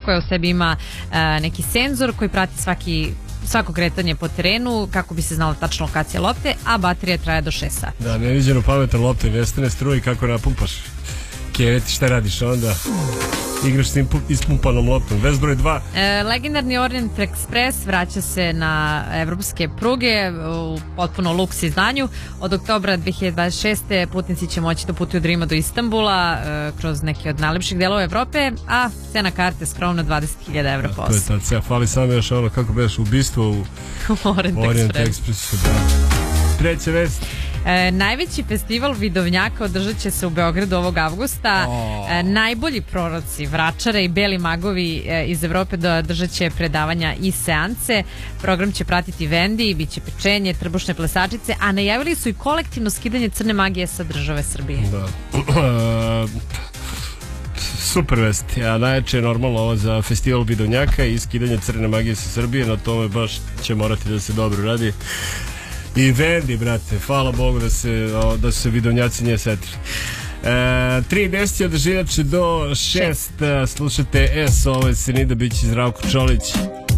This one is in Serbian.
koja u sebi ima neki senzor koji prati svako kretanje po terenu kako bi se znala tačna lokacija lopte, a baterija traje do 6 sati. Da, neviđeno pametan lopte, nestane struji, kako napumpaš kereti, šta radiš onda? Igraš s ispumpanom loptom. Vez broj 2. Legendarni Orient Express vraća se na evropske pruge u potpuno luks izdanju. Od oktobra 2026. putnici će moći da putuju od Rima do Istanbula kroz neke od najlepših delova Evrope, a cena karte skromna 20.000 evra po osobu. To je ta cena. Fali samo još ono, kako beš, ubistvo u Orient Expressu. Treća vest. Najveći festival vidovnjaka održat će se u Beogradu ovog avgusta. Najbolji proroci, vračare i beli magovi iz Evrope održat će predavanja i seance. Program će pratiti vendi, bit će pečenje, trbušne plesačice, a najavili su i kolektivno skidanje crne magije sa države Srbije. Da. Super vest. A najjače je normalno ovo za festival vidovnjaka i skidanje crne magije sa Srbije. Na tome baš će morati da se dobro radi. I vendi, brate, hvala Bogu da su se vidovnjaci nje setili. 3.10 od Žiljače do 6 slušate ovo je Senida, bit će Zdravko Čolić.